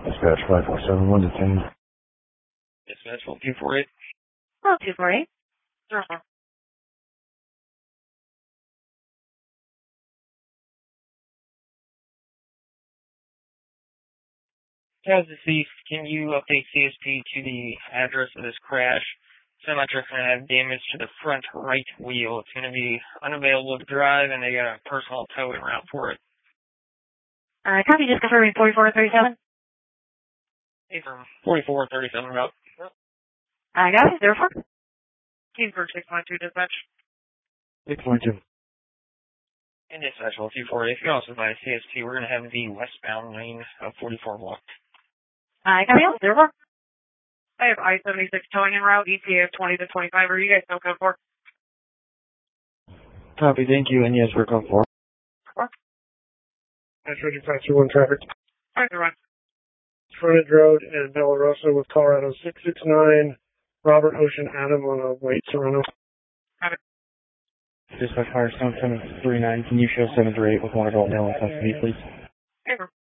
Dispatch 5471 detained. Dispatch 248. Oh, 248. Sure. As deceased, can you update CSP to the address of this crash? Semi-truck's going to have damage to the front right wheel. It's going to be unavailable to drive, and they got a personal tow en route for it. Copy, just confirming 4437. Hey, from 4437 route. I got it, therefore. Kingsburg 6.2 dispatch. 6.2. And dispatch 248. If you're also by CSP, we're going to have the westbound lane of 44 blocked. I copy, therefore. I have I-76 towing en route, ETA of 20 to 25. Are you guys still code 4? Copy, thank you, and yes, we're code 4. That's Richard 521 traffic. Alright, they're on. Frontage Road and Bella Rosa with Colorado 669. Robert Ocean Adam on a white Serrano. Dispatch Firestone 739, can you show 738 with one adult male in custody, please? Hey,